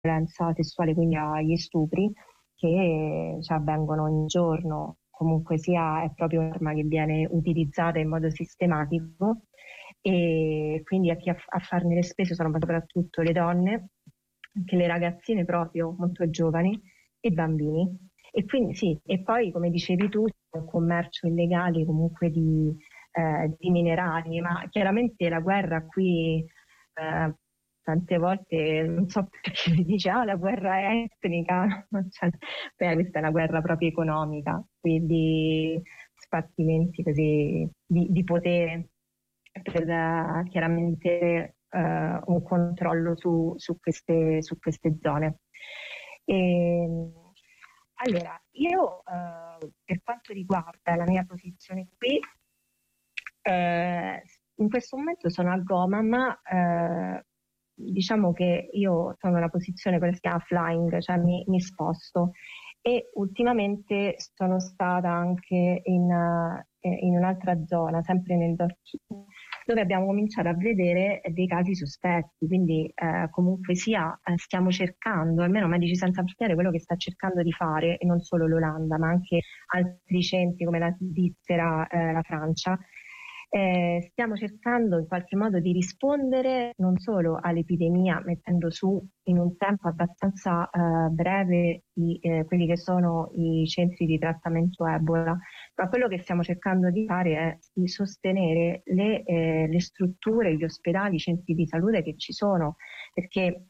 violenza sessuale, quindi agli stupri, che avvengono ogni giorno. Comunque sia, è proprio un'arma che viene utilizzata in modo sistematico, e quindi a farne le spese sono soprattutto le donne, anche le ragazzine proprio molto giovani, e i bambini. E quindi sì, e poi come dicevi tu, c'è un commercio illegale comunque di minerali, ma chiaramente la guerra qui tante volte non so perché si dice la guerra è etnica, beh, questa è una guerra proprio economica, quindi spartimenti così di potere per chiaramente un controllo su queste zone. E, allora, io per quanto riguarda la mia posizione qui, in questo momento sono a Goma, ma diciamo che io sono in una posizione che si chiama flying, cioè mi sposto, e ultimamente sono stata anche in un'altra zona, sempre nel Dorchino, dove abbiamo cominciato a vedere dei casi sospetti, quindi comunque sia stiamo cercando, almeno Medici Senza Frontiere, quello che sta cercando di fare, e non solo l'Olanda, ma anche altri centri come la Svizzera, la Francia, stiamo cercando in qualche modo di rispondere non solo all'epidemia, mettendo su in un tempo abbastanza breve quelli che sono i centri di trattamento Ebola, ma quello che stiamo cercando di fare è di sostenere le strutture, gli ospedali, i centri di salute che ci sono, perché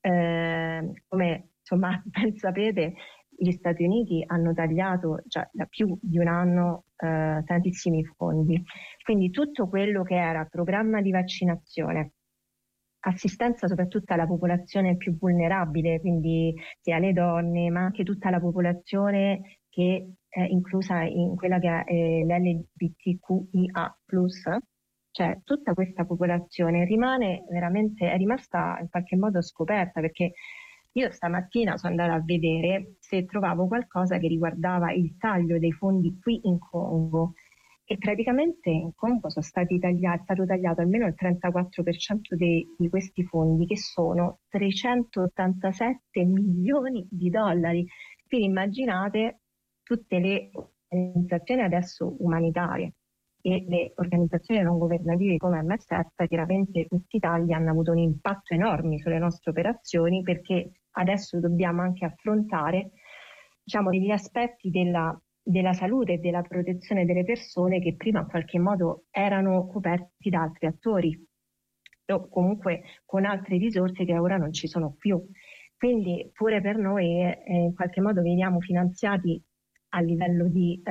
come insomma ben sapete, gli Stati Uniti hanno tagliato già da più di un anno tantissimi fondi. Quindi tutto quello che era programma di vaccinazione, assistenza soprattutto alla popolazione più vulnerabile, quindi sia le donne, ma anche tutta la popolazione che è inclusa in quella che è l'LGBTQIA+, cioè tutta questa popolazione è rimasta in qualche modo scoperta, perché io stamattina sono andata a vedere se trovavo qualcosa che riguardava il taglio dei fondi qui in Congo, e praticamente in Congo è stato tagliato almeno il 34% di questi fondi, che sono 387 milioni di dollari. Quindi immaginate tutte le organizzazioni adesso umanitarie e le organizzazioni non governative come MSF, chiaramente questi tagli hanno avuto un impatto enorme sulle nostre operazioni, perché adesso dobbiamo anche affrontare, diciamo, degli aspetti della salute e della protezione delle persone che prima in qualche modo erano coperti da altri attori o comunque con altre risorse che ora non ci sono più. Quindi pure per noi in qualche modo veniamo finanziati a livello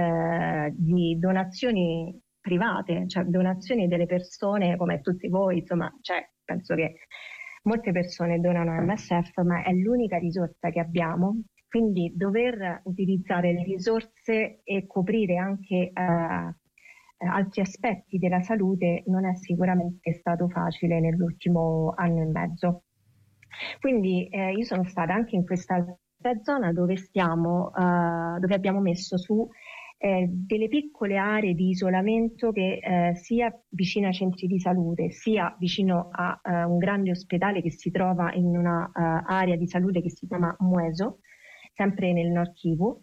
di donazioni private, cioè donazioni delle persone come tutti voi, insomma, cioè, penso che molte persone donano a MSF, ma è l'unica risorsa che abbiamo. Quindi dover utilizzare le risorse e coprire anche altri aspetti della salute non è sicuramente stato facile nell'ultimo anno e mezzo. Quindi io sono stata anche in questa zona dove abbiamo messo su delle piccole aree di isolamento che sia vicino ai centri di salute, sia vicino a un grande ospedale che si trova in una area di salute che si chiama Mueso, sempre nel Nord Kivu,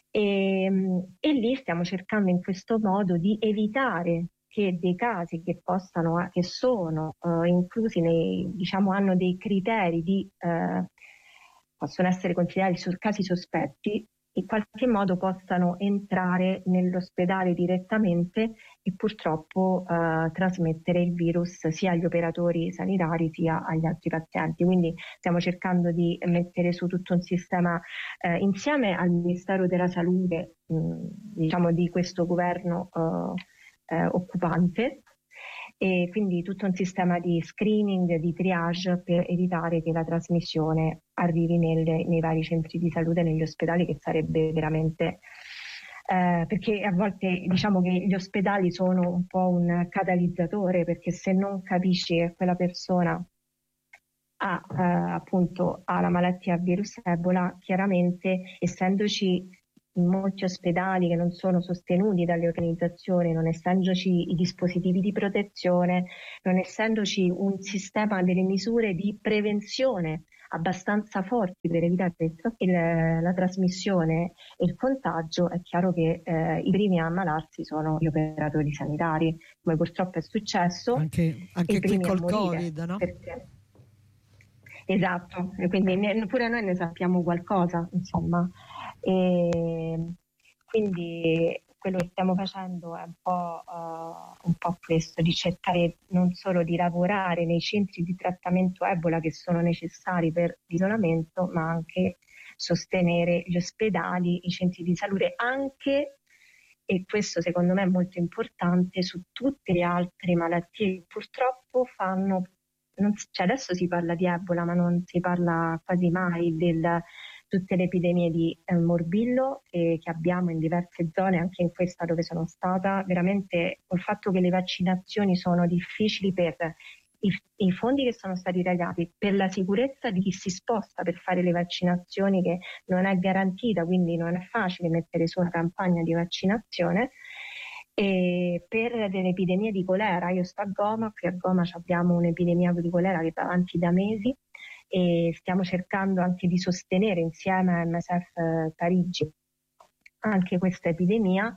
e lì stiamo cercando in questo modo di evitare che dei casi che sono inclusi diciamo, hanno dei criteri possono essere considerati casi sospetti, in qualche modo possano entrare nell'ospedale direttamente e purtroppo trasmettere il virus sia agli operatori sanitari sia agli altri pazienti. Quindi stiamo cercando di mettere su tutto un sistema insieme al Ministero della Salute, diciamo di questo governo occupante, e quindi tutto un sistema di screening, di triage per evitare che la trasmissione arrivi nei vari centri di salute, negli ospedali, che sarebbe veramente perché a volte diciamo che gli ospedali sono un po' un catalizzatore, perché se non capisci che quella persona ha la malattia virus Ebola, chiaramente essendoci in molti ospedali che non sono sostenuti dalle organizzazioni, non essendoci i dispositivi di protezione, non essendoci un sistema delle misure di prevenzione abbastanza forti per evitare la trasmissione e il contagio, è chiaro che i primi a ammalarsi sono gli operatori sanitari, come purtroppo è successo, anche i qui primi a col morire. Covid, no? Esatto, e quindi pure noi ne sappiamo qualcosa, insomma. E quindi quello che stiamo facendo è un po' questo, di cercare non solo di lavorare nei centri di trattamento Ebola che sono necessari per l'isolamento, ma anche sostenere gli ospedali, i centri di salute, anche, e questo secondo me è molto importante, su tutte le altre malattie che purtroppo fanno, cioè adesso si parla di Ebola, ma non si parla quasi mai di tutte le epidemie di morbillo che abbiamo in diverse zone, anche in questa dove sono stata. Veramente col fatto che le vaccinazioni sono difficili per i fondi che sono stati tagliati, per la sicurezza di chi si sposta per fare le vaccinazioni, che non è garantita, quindi non è facile mettere su una campagna di vaccinazione. E per delle epidemie di colera, io sto a Goma, qui a Goma abbiamo un'epidemia di colera che va avanti da mesi e stiamo cercando anche di sostenere insieme a MSF Parigi anche questa epidemia,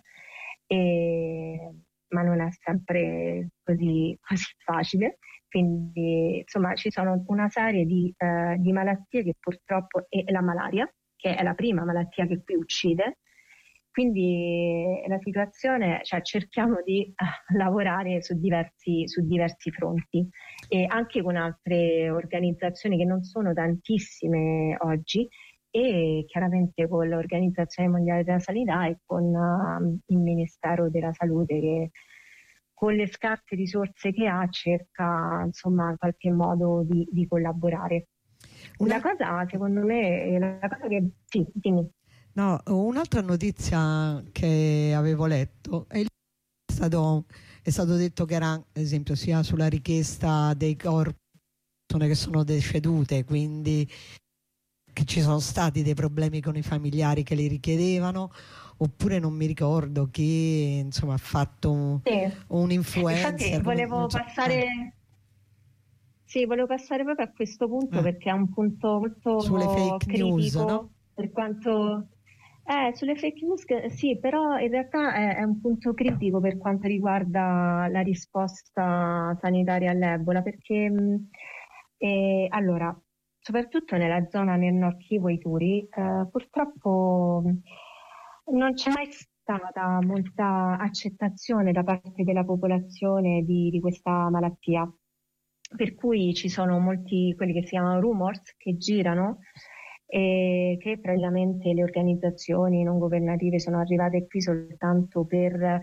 ma non è sempre così facile. Quindi insomma ci sono una serie di malattie che purtroppo, e la malaria, che è la prima malattia che qui uccide. Quindi la situazione, cioè cerchiamo di lavorare su diversi fronti, e anche con altre organizzazioni che non sono tantissime oggi, e chiaramente con l'Organizzazione Mondiale della Sanità e con il Ministero della Salute, che con le scarse risorse che ha cerca insomma in qualche modo di collaborare. La cosa, secondo me, la cosa che... Sì, dimmi. No, un'altra notizia che avevo letto è stato detto che era, ad esempio, sia sulla richiesta dei corpi che sono decedute, quindi che ci sono stati dei problemi con i familiari che li richiedevano, oppure non mi ricordo chi insomma ha fatto un influencer. Infatti volevo passare... Sì, volevo passare proprio a questo punto perché è un punto sulle molto fake news, critico, no? per quanto... sulle fake news sì, però in realtà è un punto critico per quanto riguarda la risposta sanitaria all'Ebola, perché allora, soprattutto nella zona nel Nord Kivu e Ituri, purtroppo non c'è mai stata molta accettazione da parte della popolazione di questa malattia. Per cui ci sono molti, quelli che si chiamano rumors, che girano, e che praticamente le organizzazioni non governative sono arrivate qui soltanto per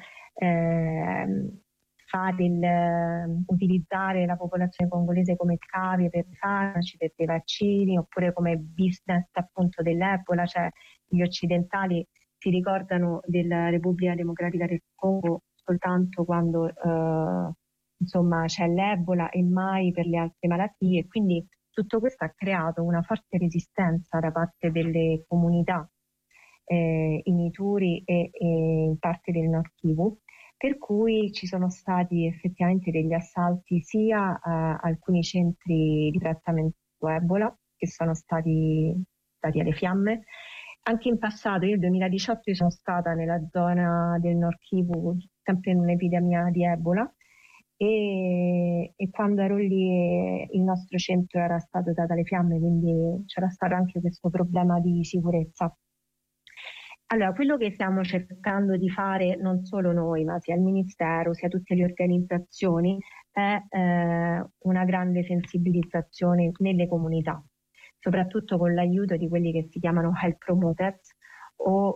utilizzare la popolazione congolese come cavie per i farmaci, per i vaccini, oppure come business appunto dell'Ebola, cioè gli occidentali si ricordano della Repubblica Democratica del Congo soltanto quando insomma c'è l'Ebola e mai per le altre malattie. Quindi tutto questo ha creato una forte resistenza da parte delle comunità in Ituri e in parte del Nord Kivu, per cui ci sono stati effettivamente degli assalti sia a alcuni centri di trattamento Ebola, che sono stati dati alle fiamme. Anche in passato, io nel 2018 sono stata nella zona del Nord Kivu, sempre in un'epidemia di Ebola, e quando ero lì il nostro centro era stato dato alle fiamme, quindi c'era stato anche questo problema di sicurezza. Allora, quello che stiamo cercando di fare non solo noi, ma sia il Ministero, sia tutte le organizzazioni, è una grande sensibilizzazione nelle comunità, soprattutto con l'aiuto di quelli che si chiamano health promoters o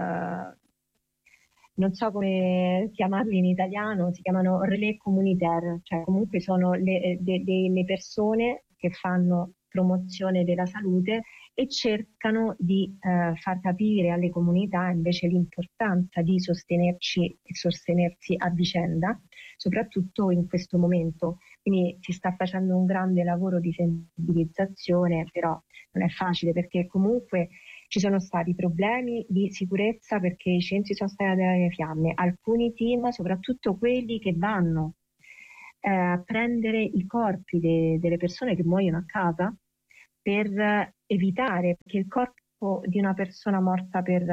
non so come chiamarli in italiano, si chiamano relais communautaire, cioè comunque sono le persone che fanno promozione della salute e cercano di far capire alle comunità invece l'importanza di sostenerci e sostenersi a vicenda, soprattutto in questo momento. Quindi si sta facendo un grande lavoro di sensibilizzazione, però non è facile perché comunque ci sono stati problemi di sicurezza perché i centri sono stati alle fiamme. Alcuni team, soprattutto quelli che vanno a prendere i corpi delle persone che muoiono a casa, per evitare che il corpo di una persona morta per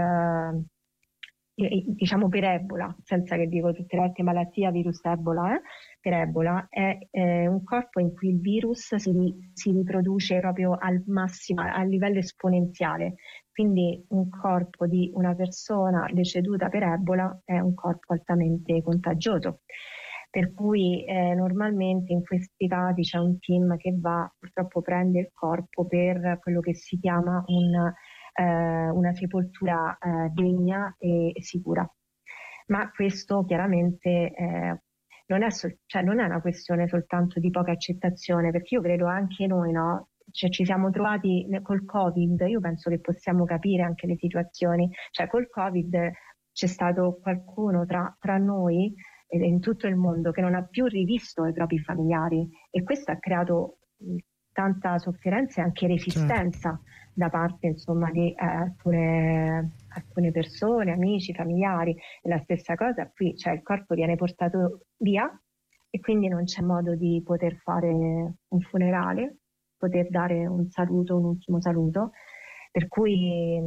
diciamo per Ebola, senza che dico tutte le altre malattie, virus Ebola, per Ebola è un corpo in cui il virus si riproduce proprio al massimo, a livello esponenziale. Quindi un corpo di una persona deceduta per Ebola è un corpo altamente contagioso. Per cui normalmente in questi casi c'è un team che va, purtroppo prende il corpo per quello che si chiama una sepoltura degna e sicura. Ma questo chiaramente non è, cioè non è una questione soltanto di poca accettazione, perché io credo anche noi, no? Cioè, ci siamo trovati col Covid, io penso che possiamo capire anche le situazioni, cioè col Covid c'è stato qualcuno tra noi e in tutto il mondo che non ha più rivisto i propri familiari e questo ha creato tanta sofferenza e anche resistenza. Certo. Da parte insomma di alcune persone, amici, familiari. E la stessa cosa qui, cioè il corpo viene portato via e quindi non c'è modo di poter fare un funerale, poter dare un saluto, un ultimo saluto, per cui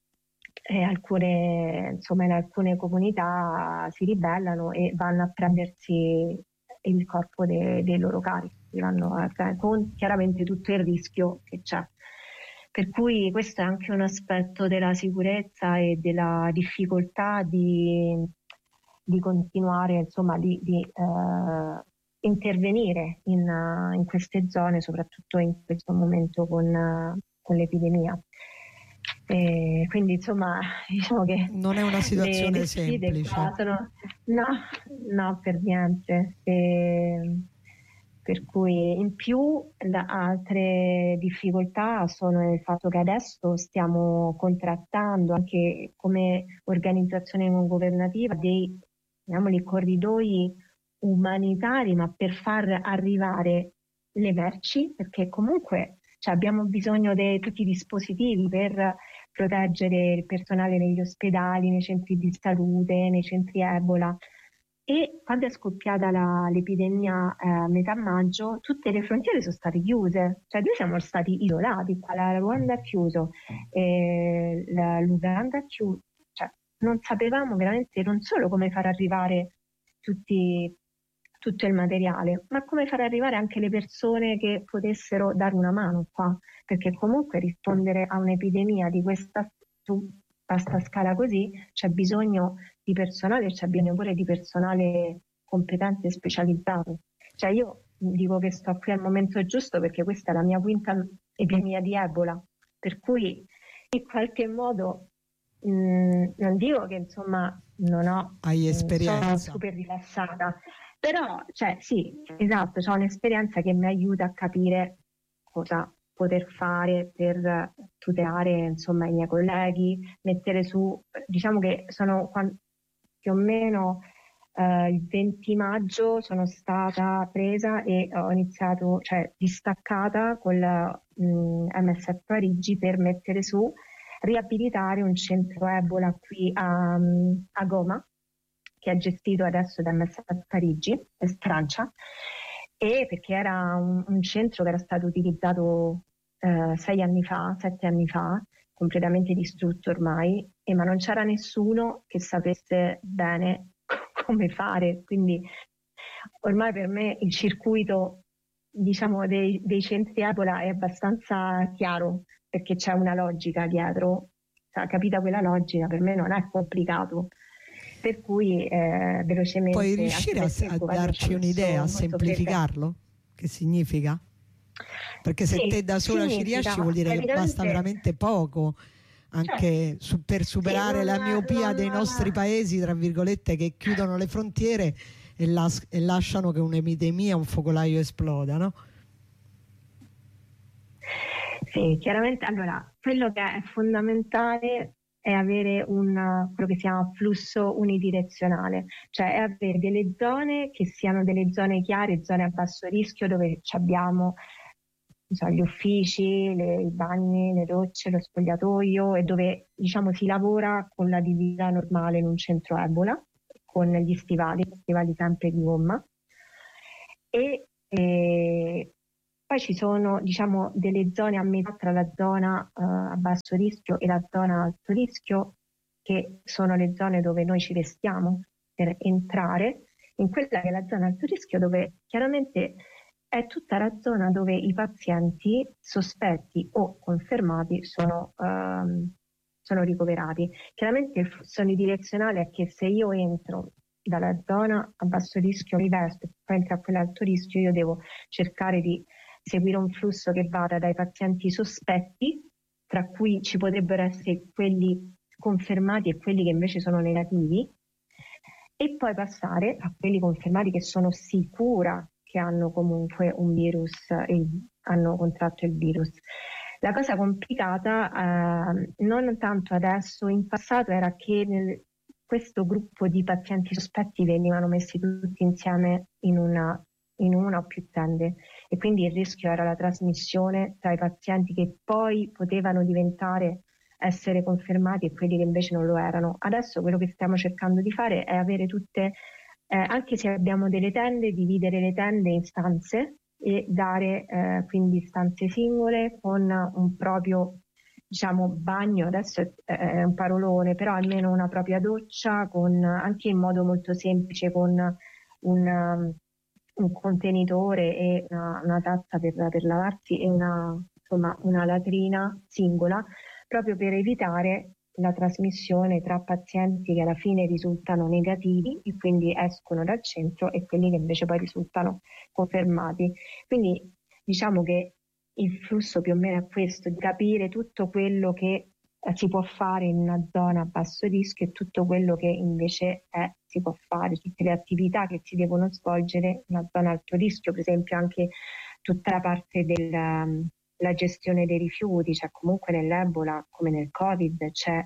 insomma, in alcune comunità si ribellano e vanno a prendersi il corpo dei loro cari, con chiaramente tutto il rischio che c'è. Per cui questo è anche un aspetto della sicurezza e della difficoltà di continuare, insomma, di intervenire in queste zone, soprattutto in questo momento con l'epidemia. Quindi insomma diciamo che non è una situazione le sfide semplice. no, per niente. Per cui in più altre difficoltà sono il fatto che adesso stiamo contrattando anche come organizzazione non governativa dei, chiamiamoli, corridoi umanitari, ma per far arrivare le merci, perché comunque cioè, abbiamo bisogno di tutti i dispositivi per proteggere il personale negli ospedali, nei centri di salute, nei centri Ebola. E quando è scoppiata l'epidemia a metà maggio, tutte le frontiere sono state chiuse, cioè noi siamo stati isolati, qua la Ruanda è chiuso, l'Uganda è chiuso, cioè non sapevamo veramente non solo come far arrivare tutto il materiale, ma come far arrivare anche le persone che potessero dare una mano qua, perché comunque rispondere a un'epidemia di questa su vasta scala così c'è bisogno di personale e c'è bisogno pure di personale competente e specializzato. Cioè io dico che sto qui al momento giusto perché questa è la mia quinta epidemia di Ebola, per cui in qualche modo non dico che insomma non ho, Hai esperienza. sono super rilassata, però cioè, sì, esatto, ho un'esperienza che mi aiuta a capire cosa poter fare per tutelare insomma i miei colleghi, mettere su, diciamo che sono più o meno il 20 maggio sono stata presa e ho iniziato, cioè distaccata con la MSF Parigi per mettere su, riabilitare un centro Ebola qui a Goma, che è gestito adesso da MSF Parigi, in Francia, e perché era un centro che era stato utilizzato 7 anni fa, completamente distrutto ormai, ma non c'era nessuno che sapesse bene come fare, quindi ormai per me il circuito, diciamo, dei centri Ebola è abbastanza chiaro, perché c'è una logica dietro, cioè, capita quella logica, per me non è complicato. Per cui velocemente... Puoi riuscire a darci un'idea, a semplificarlo? Che significa? Perché se te da sola ci riesci vuol dire che basta veramente poco anche per superare la miopia dei nostri paesi, tra virgolette, che chiudono le frontiere e lasciano che un'epidemia, un focolaio esploda, no? Sì, chiaramente. Allora, quello che è fondamentale è avere quello che si chiama flusso unidirezionale, cioè è avere delle zone che siano delle zone chiare, zone a basso rischio dove abbiamo gli uffici, i bagni, le docce, lo spogliatoio e dove diciamo si lavora con la divisa normale in un centro Ebola, con gli stivali sempre di gomma. E Poi ci sono, diciamo, delle zone a metà tra la zona a basso rischio e la zona a alto rischio, che sono le zone dove noi ci restiamo per entrare in quella che è la zona a alto rischio, dove chiaramente è tutta la zona dove i pazienti sospetti o confermati sono ricoverati. Chiaramente il flusso unidirezionale è che se io entro dalla zona a basso rischio, mi verso e poi entro a quella a alto rischio, io devo cercare di seguire un flusso che vada dai pazienti sospetti, tra cui ci potrebbero essere quelli confermati e quelli che invece sono negativi, e poi passare a quelli confermati che sono sicura che hanno comunque un virus, hanno contratto il virus. La cosa complicata, non tanto adesso, in passato, era che questo gruppo di pazienti sospetti venivano messi tutti insieme in una o più tende, e quindi il rischio era la trasmissione tra i pazienti che poi potevano essere confermati e quelli che invece non lo erano. Adesso quello che stiamo cercando di fare è avere tutte, anche se abbiamo delle tende, dividere le tende in stanze e dare quindi stanze singole con un proprio, diciamo, bagno. Adesso è un parolone, però almeno una propria doccia, anche in modo molto semplice, con un contenitore e una tazza per lavarsi e una latrina singola, proprio per evitare la trasmissione tra pazienti che alla fine risultano negativi e quindi escono dal centro e quelli che invece poi risultano confermati. Quindi diciamo che il flusso più o meno è questo, di capire tutto quello che si può fare in una zona a basso rischio e tutto quello che invece si può fare, tutte le attività che si devono svolgere in una zona a alto rischio, per esempio anche tutta la parte della gestione dei rifiuti, cioè comunque nell'Ebola come nel Covid c'è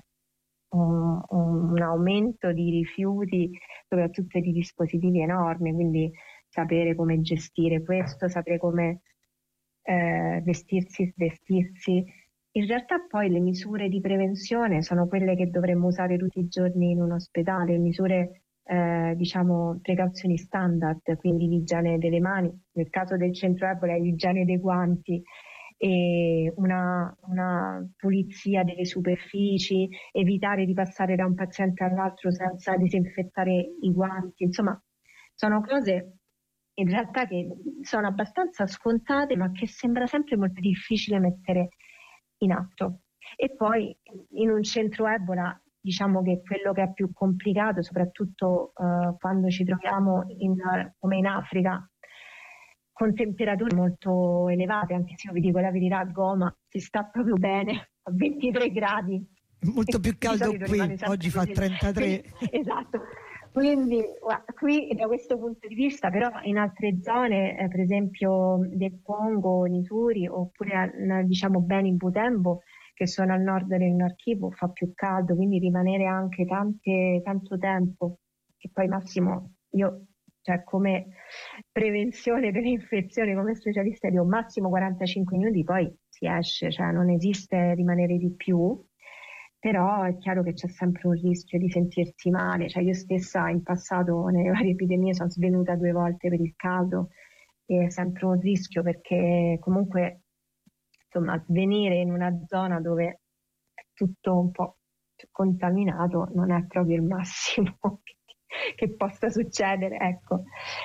un aumento di rifiuti, soprattutto di dispositivi enormi, quindi sapere come gestire questo, sapere come vestirsi, svestirsi. In realtà poi le misure di prevenzione sono quelle che dovremmo usare tutti i giorni in un ospedale, misure diciamo precauzioni standard, quindi l'igiene delle mani, nel caso del centro Ebola l'igiene dei guanti e una pulizia delle superfici, evitare di passare da un paziente all'altro senza disinfettare i guanti, insomma sono cose in realtà che sono abbastanza scontate ma che sembra sempre molto difficile mettere in atto. E poi in un centro Ebola diciamo che quello che è più complicato, soprattutto quando ci troviamo come in Africa, con temperature molto elevate, anche se io vi dico la verità, a Goma si sta proprio bene a 23 gradi. Molto più caldo qui, oggi fa 33. Esatto. Quindi qui da questo punto di vista, però in altre zone, per esempio del Congo, in Ituri, oppure diciamo bene in Butembo, che sono al nord del Nord Kivu, fa più caldo, quindi rimanere anche tanto tempo, e poi massimo io, cioè come prevenzione delle infezioni, come specialista dico massimo 45 minuti, poi si esce, cioè non esiste rimanere di più. Però è chiaro che c'è sempre un rischio di sentirsi male, cioè io stessa in passato nelle varie epidemie sono svenuta 2 volte per il caldo, e è sempre un rischio perché comunque insomma svenire in una zona dove è tutto un po' contaminato non è proprio il massimo che possa succedere, ecco.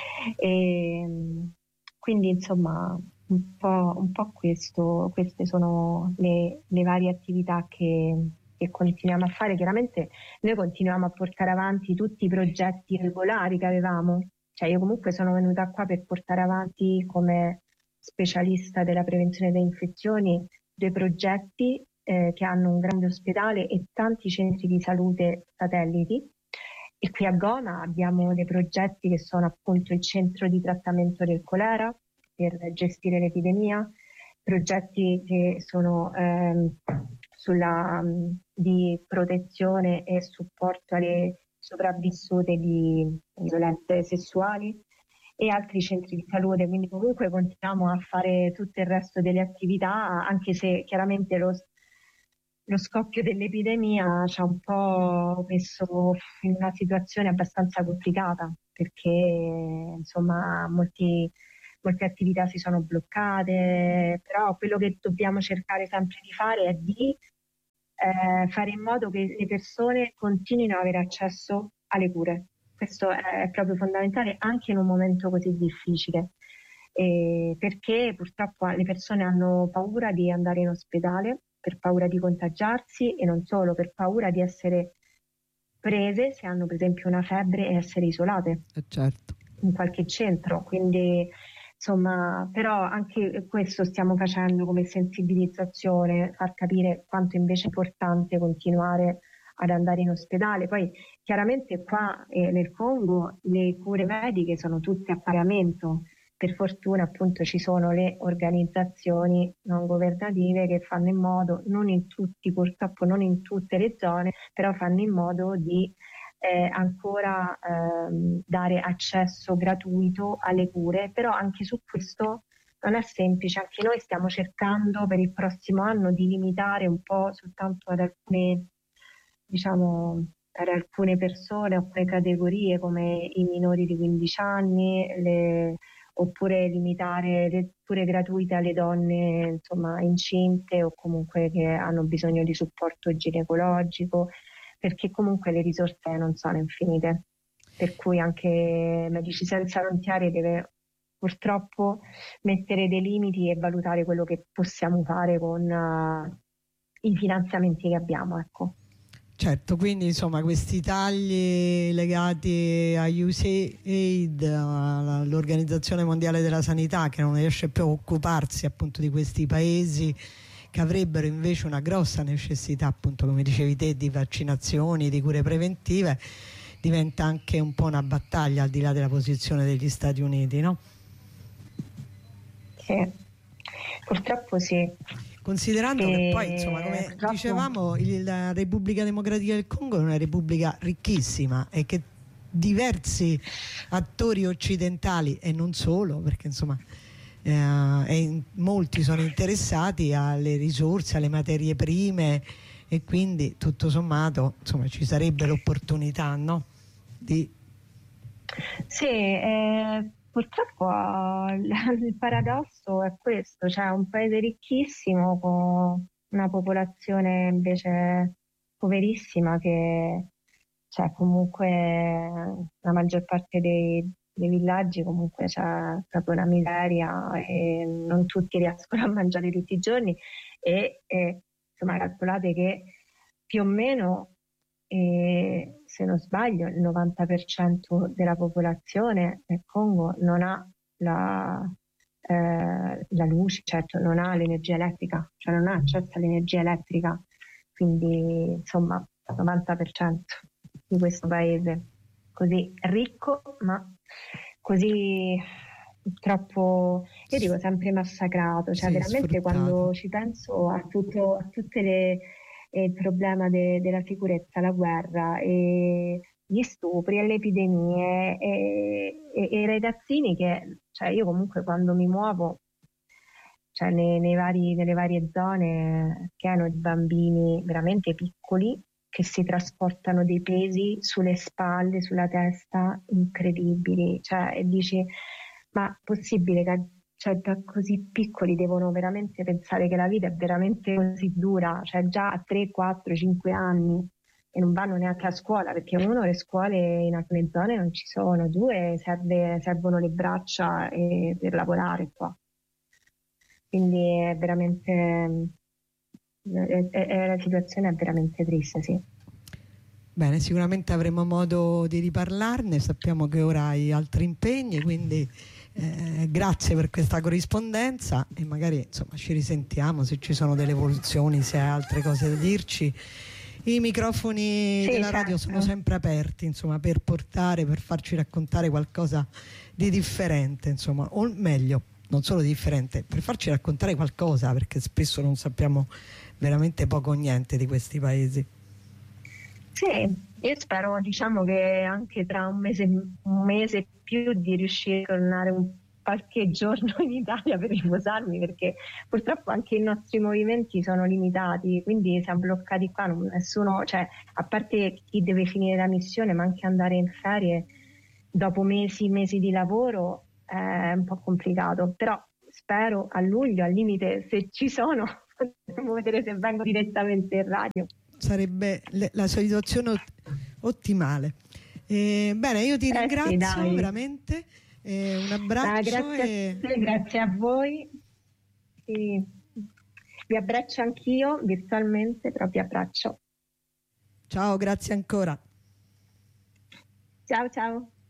E quindi insomma un po' queste sono le varie attività che continuiamo a fare. Chiaramente noi continuiamo a portare avanti tutti i progetti regolari che avevamo, cioè io comunque sono venuta qua per portare avanti come specialista della prevenzione delle infezioni 2 progetti che hanno un grande ospedale e tanti centri di salute satelliti, e qui a Goma abbiamo dei progetti che sono appunto il centro di trattamento del colera per gestire l'epidemia, progetti che sono di protezione e supporto alle sopravvissute di violenze sessuali, e altri centri di salute, quindi comunque continuiamo a fare tutto il resto delle attività, anche se chiaramente lo scoppio dell'epidemia ci ha un po' messo in una situazione abbastanza complicata, perché insomma molti molte attività si sono bloccate, però quello che dobbiamo cercare sempre di fare è di fare in modo che le persone continuino ad avere accesso alle cure. Questo è proprio fondamentale anche in un momento così difficile, perché purtroppo le persone hanno paura di andare in ospedale per paura di contagiarsi e non solo, per paura di essere prese se hanno per esempio una febbre e essere isolate Certo. in qualche centro. Quindi insomma, però anche questo stiamo facendo come sensibilizzazione, far capire quanto invece è importante continuare ad andare in ospedale. Poi chiaramente qua nel Congo le cure mediche sono tutte a pagamento. Per fortuna appunto ci sono le organizzazioni non governative che fanno in modo, non in tutti, purtroppo non in tutte le zone, però fanno in modo di ancora dare accesso gratuito alle cure, però anche su questo non è semplice, anche noi stiamo cercando per il prossimo anno di limitare un po' soltanto ad alcune, diciamo, per alcune persone, alcune categorie come i minori di 15 anni, oppure limitare le cure gratuite alle donne insomma, incinte o comunque che hanno bisogno di supporto ginecologico, perché comunque le risorse non sono infinite, per cui anche Medici Senza Frontiere deve purtroppo mettere dei limiti e valutare quello che possiamo fare con i finanziamenti che abbiamo, ecco. Certo, quindi insomma questi tagli legati a USAID, all'Organizzazione Mondiale della Sanità, che non riesce più a occuparsi appunto di questi paesi che avrebbero invece una grossa necessità, appunto come dicevi te, di vaccinazioni, di cure preventive, diventa anche un po' una battaglia al di là della posizione degli Stati Uniti, no? Sì, purtroppo sì. Considerando che poi, insomma, come dicevamo, la Repubblica Democratica del Congo è una repubblica ricchissima e che diversi attori occidentali e non solo, perché insomma molti sono interessati alle risorse, alle materie prime, e quindi tutto sommato insomma ci sarebbe l'opportunità, no? Sì, purtroppo il paradosso è questo, cioè un paese ricchissimo con una popolazione invece poverissima che, cioè comunque la maggior parte dei villaggi comunque c'è proprio una miseria e non tutti riescono a mangiare tutti i giorni e insomma calcolate che più o meno se non sbaglio, il 90% della popolazione del Congo non ha la luce, certo non ha l'energia elettrica, cioè non ha accesso all'energia elettrica, quindi insomma il 90% di questo paese così ricco, ma così purtroppo, io dico sempre massacrato, cioè sì, veramente sfruttato. quando ci penso a tutte le il problema della sicurezza, la guerra, e gli stupri e le epidemie e i ragazzini che, cioè io comunque quando mi muovo, cioè nelle varie zone, pieno di bambini veramente piccoli che si trasportano dei pesi sulle spalle, sulla testa, incredibili, cioè e dici, ma è possibile che cioè, da così piccoli devono veramente pensare che la vita è veramente così dura, cioè già a 3, 4, 5 anni e non vanno neanche a scuola, perché uno, le scuole in alcune zone non ci sono, due, servono le braccia per lavorare qua. Quindi è veramente, la situazione è veramente triste, sì. Bene, sicuramente avremo modo di riparlarne, sappiamo che ora hai altri impegni, quindi grazie per questa corrispondenza e magari insomma ci risentiamo se ci sono delle evoluzioni, se hai altre cose da dirci. I microfoni della radio sono sempre aperti, insomma, per farci raccontare qualcosa di differente, insomma, o meglio, non solo di differente, per farci raccontare qualcosa, perché spesso non sappiamo veramente poco o niente di questi paesi. Sì, io spero, diciamo, che anche tra un mese più di riuscire a tornare qualche giorno in Italia per riposarmi, perché purtroppo anche i nostri movimenti sono limitati, quindi siamo bloccati qua, nessuno, cioè, a parte chi deve finire la missione, ma anche andare in ferie dopo mesi di lavoro è un po' complicato, però spero a luglio, al limite, se ci sono, potremo vedere se vengo direttamente in radio. Sarebbe la situazione ottimale. Bene, io ti ringrazio sì, veramente, un abbraccio. Grazie a te, grazie a voi. Sì. Vi abbraccio anch'io virtualmente, però vi abbraccio. Ciao, grazie ancora. Ciao ciao.